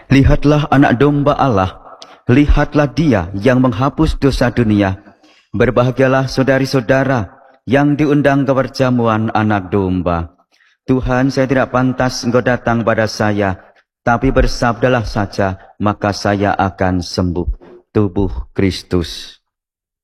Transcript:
Lihatlah anak domba Allah, lihatlah Dia yang menghapus dosa dunia. Berbahagialah saudari-saudara yang diundang ke perjamuan anak domba. Tuhan, saya tidak pantas Engkau datang pada saya, tapi bersabdalah saja, maka saya akan sembuh. Tubuh Kristus.